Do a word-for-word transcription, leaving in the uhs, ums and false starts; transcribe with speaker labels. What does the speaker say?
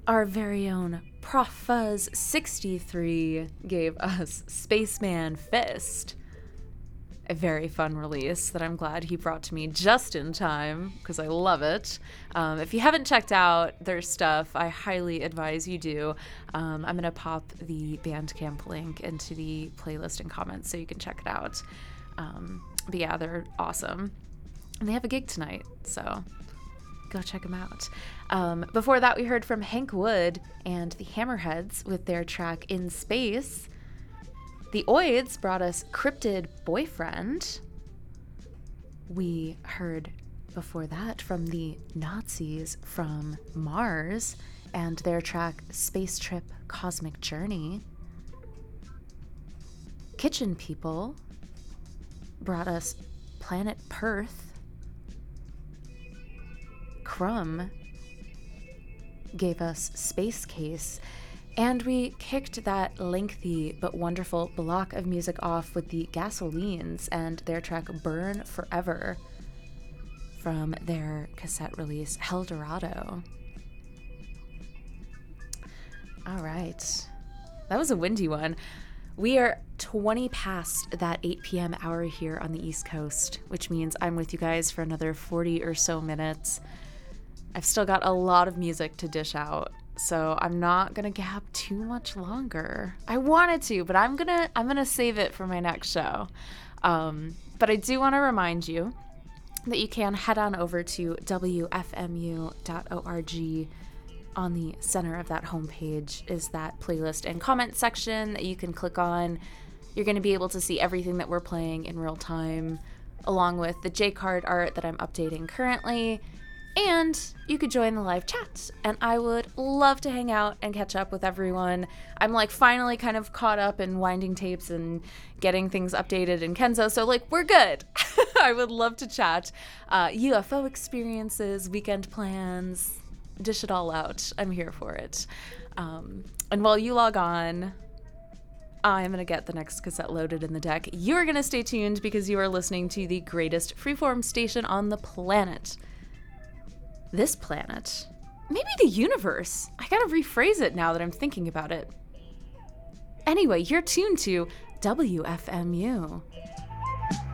Speaker 1: our very own Prof Fuzz sixty-three gave us Spaceman Fist. A very fun release that I'm glad he brought to me just in time because I love it. Um, if you haven't checked out their stuff, I highly advise you do. Um, I'm going to pop the Bandcamp link into the playlist and comments so you can check it out. Um, but yeah, they're awesome. And they have a gig tonight, so go check them out. Um, before that, we heard from Hank Wood and the Hammerheads with their track In Space. The Oids brought us Cryptid Boyfriend. We heard before that from the Nazis from Mars and their track Space Trip Cosmic Journey. Kitchen People brought us Planet Perth. Crumb gave us Space Case. And we kicked that lengthy but wonderful block of music off with the Gasolines and their track Burn Forever from their cassette release Eldorado. All right. That was a windy one. We are twenty past that eight p.m. hour here on the East Coast, which means I'm with you guys for another forty or so minutes. I've still got a lot of music to dish out, so I'm not gonna gap too much longer. I wanted to, but I'm gonna I'm gonna save it for my next show. Um, but I do want to remind you that you can head on over to W F M U dot org. On the center of that homepage is that playlist and comment section that you can click on. You're going to be able to see everything that we're playing in real time, along with the J-Card art that I'm updating currently. And you could join the live chat, and I would love to hang out and catch up with everyone. I'm like finally kind of caught up in winding tapes and getting things updated in Kenzo, so like we're good. I would love to chat. Uh, U F O experiences, weekend plans, dish it all out. I'm here for it. Um, and while you log on, I'm going to get the next cassette loaded in the deck. You're going to stay tuned because you are listening to the greatest freeform station on the planet. This planet. Maybe the universe. I gotta rephrase it now that I'm thinking about it. Anyway, you're tuned to W F M U.